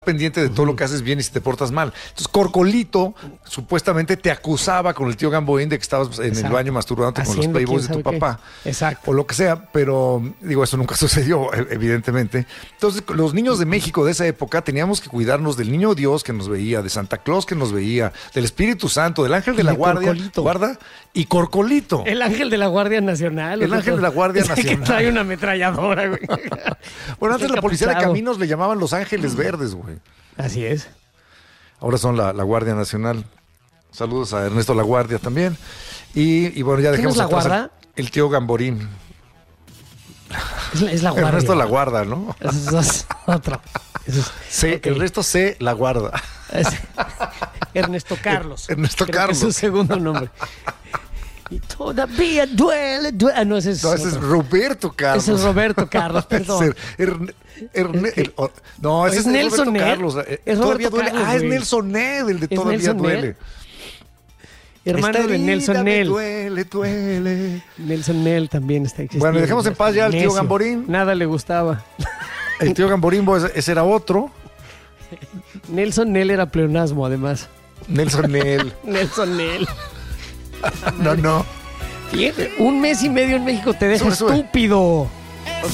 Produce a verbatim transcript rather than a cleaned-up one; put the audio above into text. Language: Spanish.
pendiente de todo lo que haces bien y si te portas mal. Entonces, Corcolito supuestamente te acusaba con el tío Gamboín de que estabas en Exacto. el baño masturbándote con los Haciendo playboys de quién tu sabe papá. qué. Exacto. O lo que sea, pero digo, eso nunca sucedió, evidentemente. Entonces, los niños de México de esa época teníamos que cuidarnos del niño Dios que nos veía, de Santa Claus que nos veía, del Espíritu Santo, del ángel de Y la de guardia, Corcolito. guarda y Corcolito. El ángel de la Guardia Nacional. El ángel de la Guardia es el Nacional. que trae una ametralladora, güey. Bueno, antes El la policía de encapuchado. caminos le llamaban los ángeles verdes, güey. Así es. Ahora son la, la Guardia Nacional. Saludos a Ernesto La Guardia también. Y, y bueno, ya ¿Quién dejemos es la atrás Guarda? El, el tío Gamborín. Es la, es la Guardia. Ernesto La Guarda, ¿no? Eso es otro. Eso es- Sí, ok. Ernesto C. La Guarda. Es- Ernesto Carlos. Ernesto Creo Carlos. Que es su segundo nombre. Y todavía duele, duele. Ah, no, ese es. No, ese es otro. Roberto Carlos. Ese es Roberto Carlos, perdón. Ese es Erne- Erne- Es que- el- o- no, ese es es, Nelson Roberto Ned. Carlos. Eh, Es todavía Roberto duele. Carlos, ah, es güey. Nelson Ned, el de Es Todavía Nelson Duele. Ned. Hermano Esta de Nelson herida me Nel. Duele, duele. Nelson Nel también está existiendo. Bueno, dejemos en paz ya al tío Necio. Gamborín. Nada le gustaba. El tío Gamborimbo, ese, ese era otro. Nelson Nel era pleonasmo, además. Nelson Nel. Nelson Nel. No, no. Fíjate, un mes y medio en México te deja Sube, sube. estúpido.